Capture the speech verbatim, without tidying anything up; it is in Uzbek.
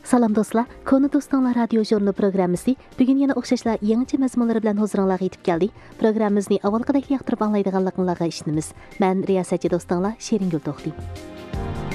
Salam dostlar, Konu Dostlar radio jurnalı programmasi bugün yana o'xshashlar yangicha mazmunlar bilan huzuringizga yetib keldik. Programmamizni avvalgidek yoqtirib anglaydiganliklaringizni ishonamiz. Men riyosatchi do'stinglar Sheringul To'xti.